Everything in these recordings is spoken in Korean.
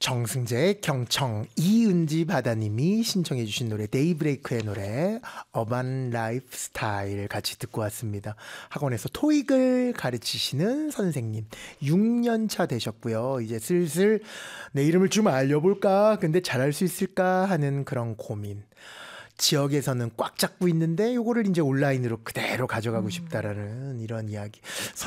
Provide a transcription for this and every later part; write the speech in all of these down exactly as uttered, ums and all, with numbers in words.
정승재의 경청, 이은지 바다님이 신청해 주신 노래 데이브레이크의 노래 어반 라이프 스타일 같이 듣고 왔습니다. 학원에서 토익을 가르치시는 선생님 육 년 차 되셨고요. 이제 슬슬 내 이름을 좀 알려볼까, 근데 잘할 수 있을까 하는 그런 고민. 지역에서는 꽉 잡고 있는데 요거를 이제 온라인으로 그대로 가져가고 싶다라는 이런 이야기.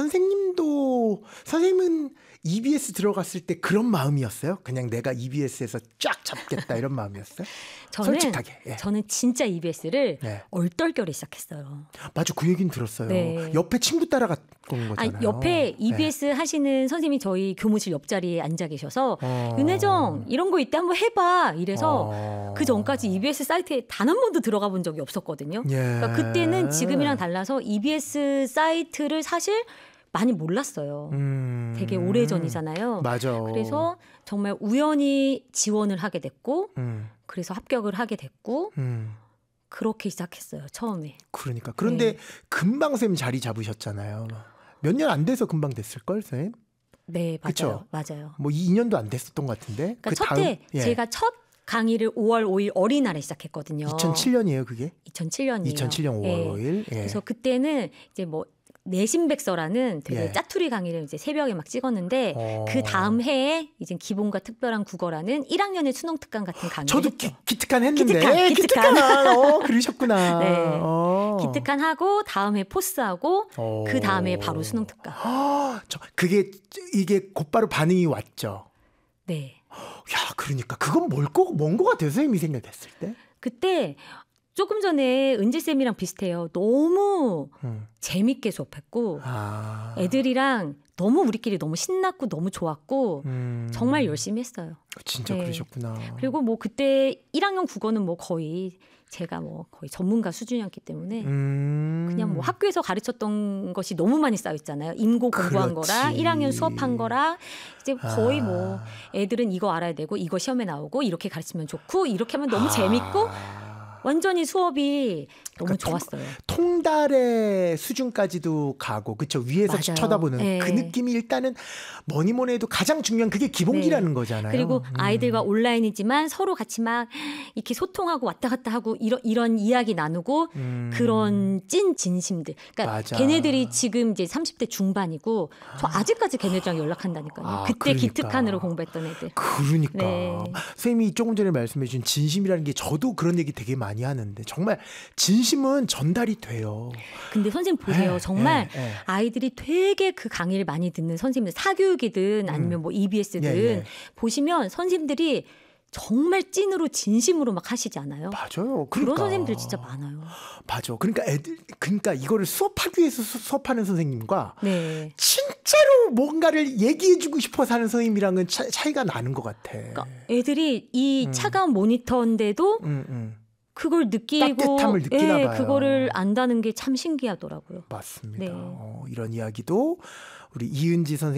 선생님도, 선생님은 이비에스 들어갔을 때 그런 마음이었어요? 그냥 내가 이비에스에서 쫙 잡겠다 이런 마음이었어요? 저는, 솔직하게. 예. 저는 진짜 이비에스를 네. 얼떨결에 시작했어요. 맞아, 그 얘기는 들었어요. 네. 옆에 친구 따라갔던 거잖아요. 아니, 옆에 이비에스 네. 하시는 선생님이 저희 교무실 옆자리에 앉아 계셔서 어... 윤혜정 이런 거 있대 한번 해봐 이래서 어... 그 전까지 이비에스 사이트에 단 한 번도 들어가 본 적이 없었거든요. 예. 그러니까 그때는 지금이랑 달라서 이비에스 사이트를 사실 많이 몰랐어요. 음... 되게 오래전이잖아요. 맞아. 그래서 정말 우연히 지원을 하게 됐고 음. 그래서 합격을 하게 됐고 음. 그렇게 시작했어요. 처음에. 그러니까. 그런데 네. 금방 쌤 자리 잡으셨잖아요. 몇 년 안 돼서 금방 됐을걸, 쌤? 네, 맞아요. 그쵸? 맞아요. 뭐 이 년도 안 됐었던 것 같은데. 그러니까 그 첫 다음, 해 예. 제가 첫 강의를 오월 오일 어린이날에 시작했거든요. 이천칠 년이에요, 그게? 이천칠 년이에요. 이천칠 년 오월 오일. 예. 그래서 그때는 이제 뭐 내신백서라는 되게 예. 짜투리 강의를 이제 새벽에 막 찍었는데 어. 그 다음 해에 이제 기본과 특별한 국어라는 일 학년의 수능 특강 같은 강의를 저도 했죠. 기, 기특한 했는데. 기특한, 에, 기특한. 기특한. 어, 그러셨구나. 네. 어. 기특한 하고 다음 해 포스하고 어. 그 다음에 바로 수능 특강. 아, 저, 그게 이게 곧바로 반응이 왔죠. 네. 야, 그러니까 그건 뭘 거, 뭔 거 같아요, 선생님이 생각했을 때. 그때 조금 전에 은지쌤이랑 비슷해요. 너무 음. 재밌게 수업했고 아. 애들이랑 너무 우리끼리 너무 신났고 너무 좋았고 음. 정말 열심히 했어요. 진짜 네. 그러셨구나. 그리고 뭐 그때 일 학년 국어는 뭐 거의 제가 뭐 거의 전문가 수준이었기 때문에 음. 그냥 뭐 학교에서 가르쳤던 것이 너무 많이 쌓여 있잖아요. 임고 공부한 그렇지. 거라 일 학년 수업한 거라 이제 거의 아. 뭐 애들은 이거 알아야 되고 이거 시험에 나오고 이렇게 가르치면 좋고 이렇게 하면 너무 재밌고 완전히 수업이 너무 그러니까 좋았어요. 통, 통달의 수준까지도 가고, 그쵸? 위에서 맞아요. 쳐다보는 네. 그 느낌이 일단은 뭐니 뭐니 해도 가장 중요한 그게 기본기라는 네. 거잖아요. 그리고 음. 아이들과 온라인이지만 서로 같이 막 이렇게 소통하고 왔다 갔다 하고 이런 이런 이야기 나누고 음. 그런 찐 진심들. 그러니까 맞아. 걔네들이 지금 이제 삼십 대 중반이고 저 아직까지 걔네들이랑 연락한다니까요. 아, 그때 그러니까. 기특한으로 공부했던 애들. 그러니까 네. 선생님이 조금 전에 말씀해 주신 진심이라는 게 저도 그런 얘기 되게 많이 하는데 정말 진심은 전달이 돼요. 근데 선생님 보세요. 네, 정말 네, 네. 아이들이 되게 그 강의를 많이 듣는 선생님들 사교육이든 아니면 뭐 이비에스든 예, 예. 보시면 선생님들이 정말 찐으로 진심으로 막 하시지 않아요? 맞아요. 그러니까. 그런 선생님들 진짜 많아요. 맞아. 그러니까 애들, 그러니까 이거를 수업하기 위해서 수, 수업하는 선생님과 네. 진짜로 뭔가를 얘기해주고 싶어서 하는 선생님이랑은 차, 차이가 나는 것 같아. 그러니까 애들이 이 음. 차가운 모니터인데도 음, 음. 그걸 느끼고 따뜻함을 느끼나 예, 봐요. 그거를 안다는 게 참 신기하더라고요. 맞습니다. 네. 어, 이런 이야기도 우리 이은지 선생님